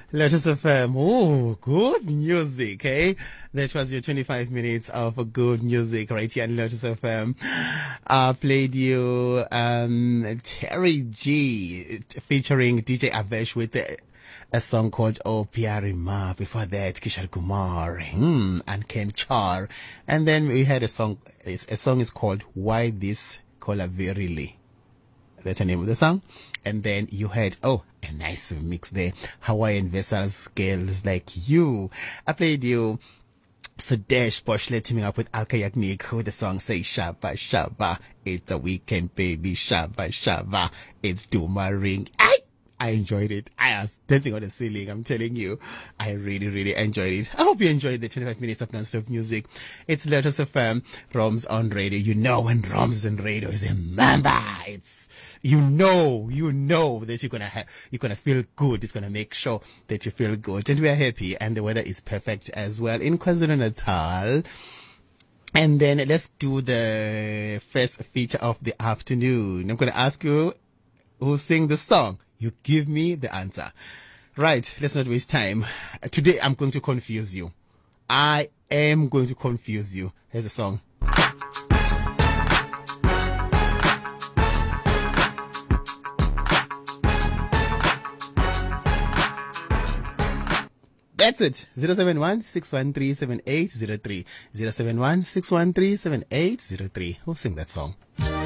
Lotus FM. Oh, good music, eh? That was your 25 minutes of good music right here on Lotus FM. I played you Terry G featuring DJ Avesh with a song called Oh Pyari Ma. Before that, Kishore Kumar and Ken Char. And then we had a song. A song is called Why This Colavirili. That's the name of the song. And then you had, a nice mix there. Hawaiian Vessels, Girls Like You. I played you Sudesh Boshlet teaming up with Alka Yagnik, who the song says Shabba Shabba. It's a weekend, baby. Shabba Shabba. It's Duma Ring. I enjoyed it. I was dancing on the ceiling. I'm telling you, I really, really enjoyed it. I hope you enjoyed the 25 minutes of non-stop music. It's Lotus FM, Roms on radio. You know when Roms on radio is a mamba. It's, you know that you're gonna feel good. It's gonna make sure that you feel good. And we are happy. And the weather is perfect as well in KwaZulu-Natal. And then let's do the first feature of the afternoon. I'm gonna ask you who sing the song. You give me the answer. Right, let's not waste time. Today I'm going to confuse you. I am going to confuse you. Here's the song. That's it. 071-613-7803. 071-613-7803. Who sing that song?